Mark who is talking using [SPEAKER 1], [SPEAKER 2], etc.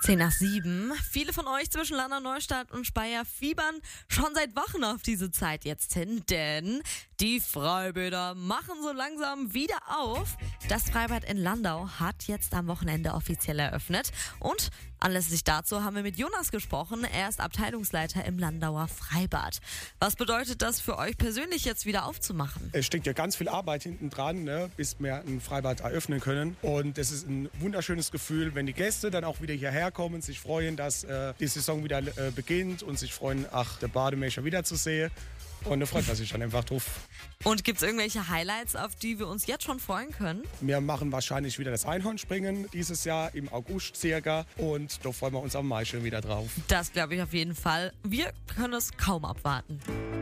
[SPEAKER 1] 10 nach 7. Viele von euch zwischen Landau, Neustadt und Speyer fiebern schon seit Wochen auf diese Zeit jetzt hin, denn die Freibäder machen so langsam wieder auf. Das Freibad in Landau hat jetzt am Wochenende offiziell eröffnet und anlässlich dazu haben wir mit Jonas gesprochen. Er ist Abteilungsleiter im Landauer Freibad. Was bedeutet das für euch persönlich jetzt wieder aufzumachen?
[SPEAKER 2] Es steckt ja ganz viel Arbeit hinten dran, bis wir ein Freibad eröffnen können. Und es ist ein wunderschönes Gefühl, wenn die Gäste dann auch wieder hierher kommen, sich freuen, dass die Saison wieder beginnt und sich freuen, der Bademeister wiederzusehen. Und da freut man sich dann einfach drauf.
[SPEAKER 1] Und gibt es irgendwelche Highlights, auf die wir uns jetzt schon freuen können?
[SPEAKER 2] Wir machen wahrscheinlich wieder das Einhornspringen dieses Jahr im August circa. Und da freuen wir uns am meisten wieder drauf.
[SPEAKER 1] Das glaube ich auf jeden Fall. Wir können es kaum abwarten.